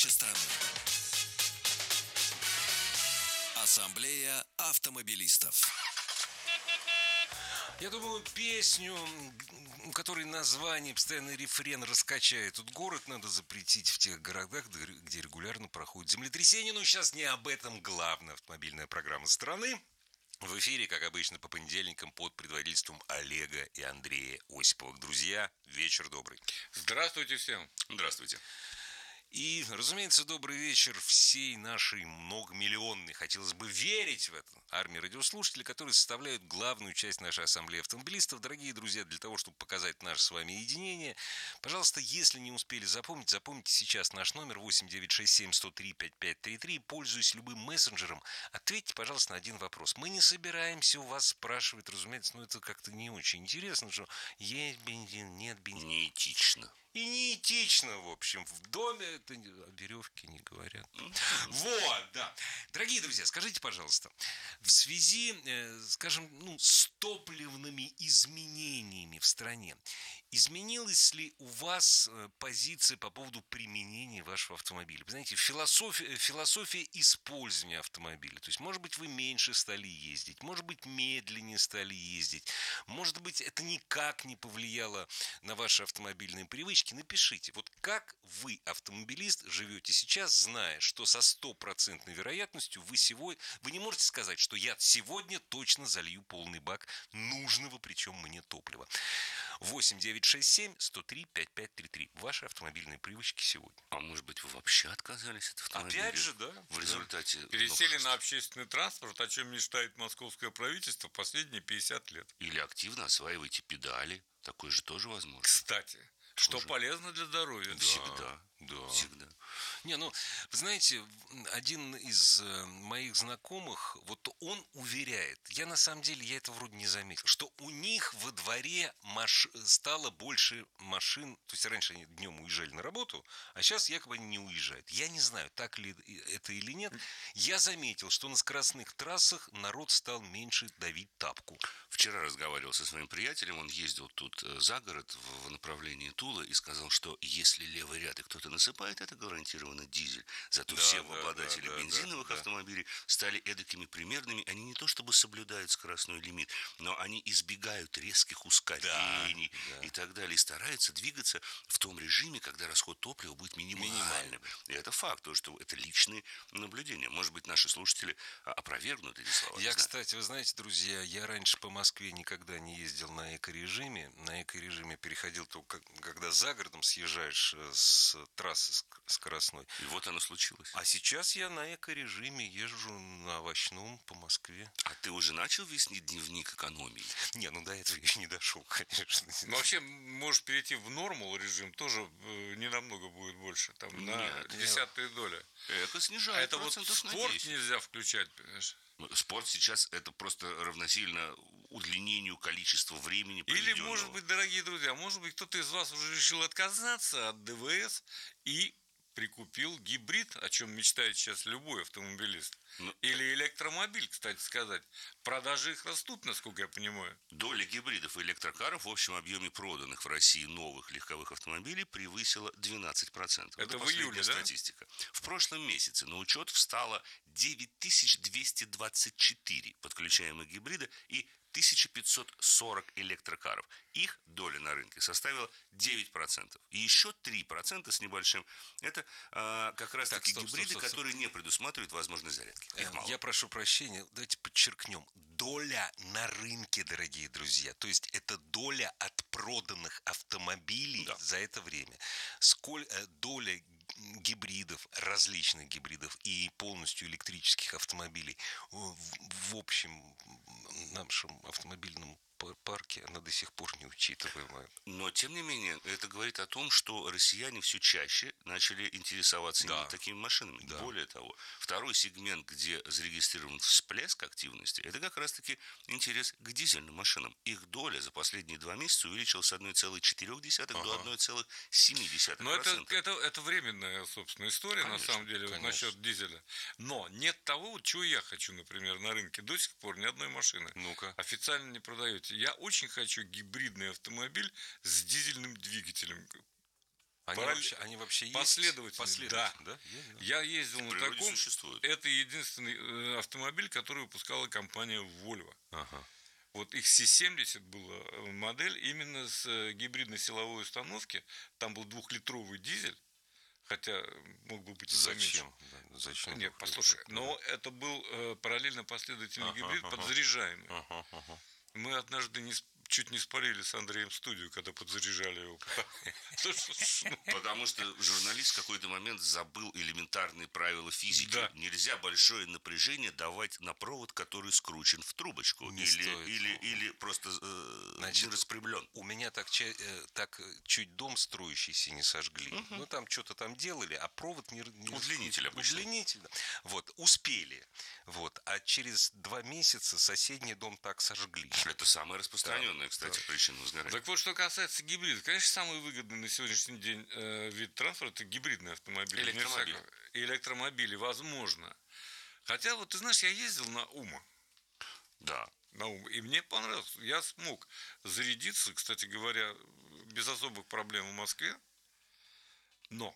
нашей страны. Ассамблея автомобилистов. Я думаю, песню, у которой название, постоянный рефрен «Раскачай этот город» надо запретить в тех городах, где регулярно проходит землетрясение. Но сейчас не об этом главная автомобильная программа страны. В эфире, как обычно, по понедельникам под предводительством Олега и Андрея Осиповых. Друзья, вечер добрый. Здравствуйте всем. Здравствуйте. И, разумеется, добрый вечер всей нашей многомиллионной, хотелось бы верить в это, армии радиослушателей, которые составляют главную часть нашей ассамблеи автомобилистов. Дорогие друзья, для того, чтобы показать наше с вами единение, пожалуйста, если не успели запомнить, запомните сейчас наш номер 8-967-103-5533. Пользуясь любым мессенджером, ответьте, пожалуйста, на один вопрос. Мы не собираемся у вас спрашивать, разумеется, но это как-то не очень интересно, что есть бензин, нет бензина. Неэтично. И неэтично, в общем, в доме это о веревке не говорят. Вот, да. Дорогие друзья, скажите, пожалуйста, в связи, скажем, с топливными изменениями в стране, изменилась ли у вас позиция по поводу применения вашего автомобиля? Вы знаете, философия использования автомобиля. То есть, может быть, вы меньше стали ездить, может быть, медленнее стали ездить, может быть, это никак не повлияло на ваши автомобильные привычки. Напишите, вот как вы, автомобилист, живете сейчас, зная, что со 100% вероятностью вы не можете сказать, что я сегодня точно залью полный бак нужного, причем мне топлива. 8-967-103-5533. Ваши автомобильные привычки сегодня. А может быть, вы вообще отказались от автомобиля? Опять же, да. В результате... Пересели на общественный транспорт, о чем мечтает московское правительство последние 50 лет. Или активно осваиваете педали. Такое же тоже возможно. Кстати, что полезно для здоровья. Всегда. Да. Всегда. Вы знаете, один из моих знакомых, вот он уверяет, я на самом деле, я это вроде не заметил, что у них во дворе стало больше машин, то есть раньше они днем уезжали на работу, а сейчас якобы они не уезжают. Я не знаю, так ли это или нет. Я заметил, что на скоростных трассах народ стал меньше давить тапку. Вчера разговаривал со своим приятелем, он ездил тут за город в направлении Тула и сказал, что если левый ряд и кто-то насыпает, это гарантированно дизель. Зато все обладатели бензиновых автомобилей стали эдакими примерными. Они не то чтобы соблюдают скоростной лимит, но они избегают резких ускорений и так далее. И стараются двигаться в том режиме, когда расход топлива будет минимальным. И это факт, то, что это личные наблюдения. Может быть, наши слушатели опровергнут эти слова. Кстати, вы знаете, друзья, я раньше по Москве никогда не ездил на эко-режиме. На эко-режиме переходил только когда за городом съезжаешь с трассы скоростной. И вот оно случилось. А сейчас я на эко-режиме езжу на овощном по Москве. А ты уже начал вести дневник экономии? Не, до этого еще не дошел, конечно. Но вообще, можешь перейти в нормал режим, тоже не намного будет больше. Там на десятые доли. Это снижает. А это вот спорт нельзя включать, понимаешь? Спорт сейчас это просто равносильно удлинению количества времени проведенного. Или, может быть, дорогие друзья, может быть, кто-то из вас уже решил отказаться от ДВС и прикупил гибрид, о чем мечтает сейчас любой автомобилист. Или электромобиль, кстати сказать. Продажи их растут, насколько я понимаю. Доля гибридов и электрокаров в общем объеме проданных в России новых легковых автомобилей превысила 12%. Это в июле, статистика. В прошлом месяце на учет встало 9224 подключаемых гибрида и 1540 электрокаров. Их доля на рынке составила 9%. И еще 3% с небольшим – это как раз таки гибриды, которые не предусматривают возможность зарядки. Их мало. Я прошу прощения, давайте подчеркнем. Доля на рынке, дорогие друзья. То есть это доля от проданных автомобилей за это время. Доля гибридов, различных гибридов и полностью электрических автомобилей в общем нашем автомобильном парке, она до сих пор не учитываемая. Но, тем не менее, это говорит о том, что россияне все чаще начали интересоваться именно такими машинами. Да. Более того, второй сегмент, где зарегистрирован всплеск активности, это как раз-таки интерес к дизельным машинам. Их доля за последние 2 месяца увеличилась с 1,4 до 1,7%. Но это временная, собственно, история, конечно, на самом деле, вот насчет дизеля. Но нет того, чего я хочу, например, на рынке. До сих пор ни одной машины официально не продаете. Я очень хочу гибридный автомобиль с дизельным двигателем. Они вообще есть? Последовательно, да. Я ездил на таком. Существует. Это единственный автомобиль, который выпускала компания Volvo. Ага. Вот их C70 была модель именно с гибридной силовой установки. Там был 2-литровый дизель, хотя мог бы быть и поменьше. Зачем? Да, зачем? Нет, послушай, но это был параллельно последовательный гибрид, подзаряжаемый. Мы однажды чуть не спалили с Андреем студию, когда подзаряжали его. Потому что журналист в какой-то момент забыл элементарные правила физики. Да. Нельзя большое напряжение давать на провод, который скручен в трубочку. Или просто не распрямлен. У меня так чуть дом строящийся не сожгли. Ну, там что-то там делали, а провод не Удлинитель обычно. Удлинитель. Вот, успели. Вот, а через 2 месяца соседний дом так сожгли. Это самая распространенная, кстати, причина возгорания. Так вот, что касается гибрида, конечно, самый выгодный на сегодняшний день вид транспорта – это гибридный автомобиль. Электромобиль. Электромобили, возможно. Хотя, вот ты знаешь, я ездил на УМА. Да. И мне понравилось. Я смог зарядиться, кстати говоря, без особых проблем в Москве. Но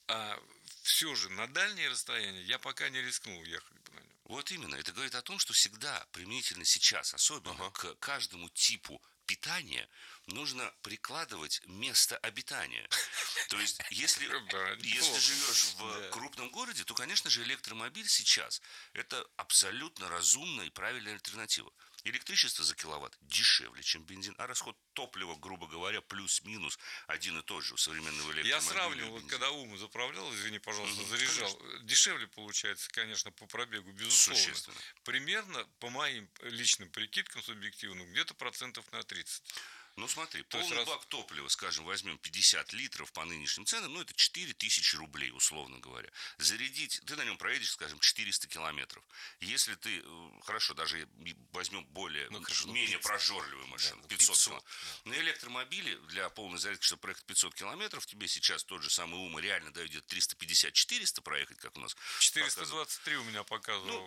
все же на дальние расстояния я пока не рискнул ехать бы на нем. Вот именно. Это говорит о том, что всегда, применительно сейчас, особенно к каждому типу питания, нужно прикладывать место обитания. То есть, если живешь в крупном городе, то, конечно же, электромобиль сейчас – это абсолютно разумная и правильная альтернатива. Электричество за киловатт дешевле, чем бензин, а расход топлива, грубо говоря, плюс-минус один и тот же у современного электромобиля. Я сравнивал, когда УМА заправлял, извини, пожалуйста, заряжал. Конечно. Дешевле получается, конечно, по пробегу, безусловно. Примерно, по моим личным прикидкам субъективным, где-то процентов на 30. Ну смотри, полный бак топлива, скажем, возьмем 50 литров по нынешним ценам, ну это 4000 рублей, условно говоря. Зарядить, ты на нем проедешь, скажем, 400 километров. Если ты, хорошо, даже возьмем менее прожорливую машину, да, 500 километров. На электромобиле для полной зарядки, чтобы проехать 500 километров, тебе сейчас тот же самый УМА реально дает где-то 350-400 проехать, как у нас. 423 у меня показывал. Ну,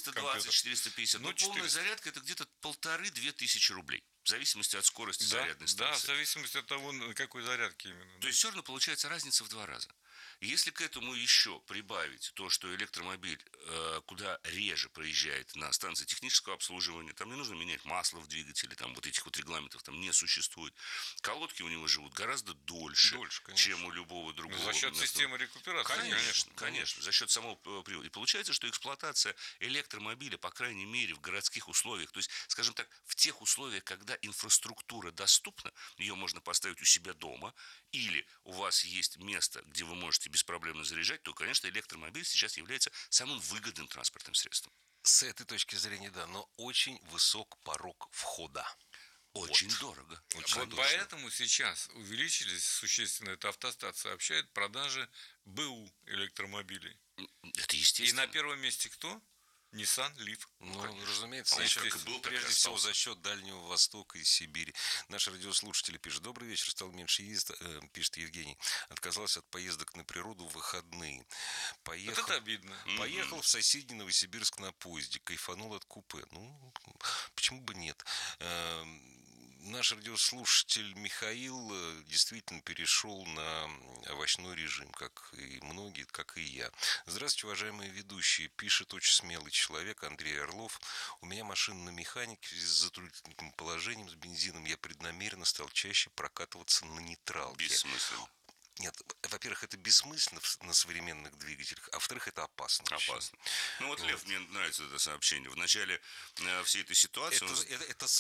420-450. Но полная зарядка это где-то 1500-2000 тысячи рублей. В зависимости от скорости зарядной станции. Да, в зависимости от того, на какой зарядке именно. То есть, все равно получается разница в 2 раза. Если к этому еще прибавить то, что электромобиль куда реже проезжает на станции технического обслуживания, там не нужно менять масло в двигателе, там вот этих вот регламентов там не существует. Колодки у него живут гораздо дольше чем у любого другого. За счет системы рекуперации. Конечно, за счет самого привода. И получается, что эксплуатация электромобиля, по крайней мере, в городских условиях, то есть, скажем так, в тех условиях, когда инфраструктура доступна, ее можно поставить у себя дома, или у вас есть место, где вы можете беспроблемно заряжать, то, конечно, электромобиль сейчас является самым выгодным транспортным средством. С этой точки зрения, да, но очень высок порог входа. Очень дорого. Вот поэтому сейчас увеличились существенно, это Автостат сообщает, продажи БУ электромобилей. Это естественно. И на первом месте кто? Nissan Leaf. Ну, разумеется, прежде всего за счет Дальнего Востока и Сибири. Наши радиослушатели пишут: добрый вечер, стал меньше ездить, пишет Евгений. Отказался от поездок на природу в выходные. Вот это обидно. Поехал в соседний Новосибирск на поезде, кайфанул от купе. Ну, почему бы нет? Наш радиослушатель Михаил действительно перешел на овощной режим, как и многие, как и я. Здравствуйте, уважаемые ведущие. Пишет очень смелый человек Андрей Орлов. У меня машина на механике в связи с затруднительным положением, с бензином. Я преднамеренно стал чаще прокатываться на нейтралке. Бессмысленно. Нет, во-первых, это бессмысленно на современных двигателях, а во-вторых, это опасно. Опасно. Ну вот, Лев, мне нравится это сообщение. В начале всей этой ситуации... Это